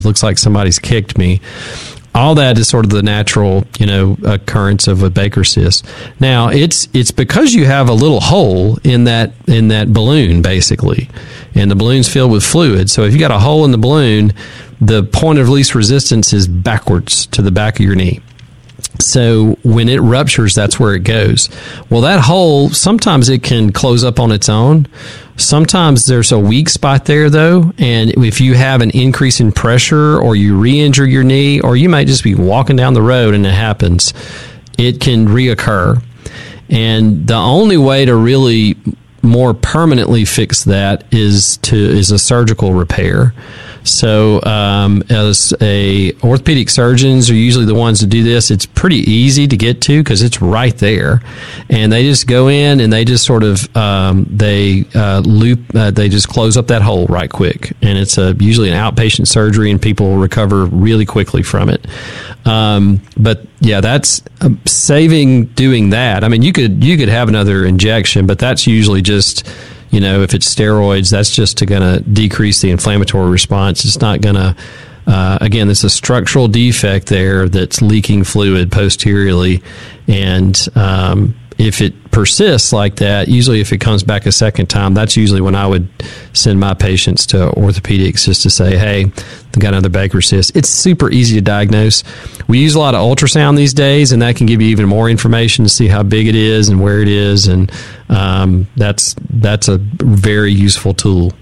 looks like somebody's kicked me. All that is sort of the natural, occurrence of a Baker cyst. Now, it's because you have a little hole in that balloon, basically, and the balloon's filled with fluid. So if you got a hole in the balloon, the point of least resistance is backwards to the back of your knee. So when it ruptures, that's where it goes. Well, that hole, sometimes it can close up on its own. Sometimes there's a weak spot there, though, and if you have an increase in pressure or you re-injure your knee, or you might just be walking down the road and it happens, it can reoccur. And the only way to really more permanently fix that is a surgical repair. So as orthopedic surgeons are usually the ones to do this. It's pretty easy to get to because it's right there, and they just go in and they just sort of they just close up that hole right quick, and it's usually an outpatient surgery, and people recover really quickly from it. But yeah, that's saving doing that. I mean, you could have another injection, but that's usually just, if it's steroids, that's just going to decrease the inflammatory response. It's not going to, again, it's a structural defect there that's leaking fluid posteriorly. And if it persists like that, usually if it comes back a second time, that's usually when I would send my patients to orthopedics just to say, hey, they got another Baker cyst. It's super easy to diagnose. We use a lot of ultrasound these days, and that can give you even more information to see how big it is and where it is, and that's a very useful tool.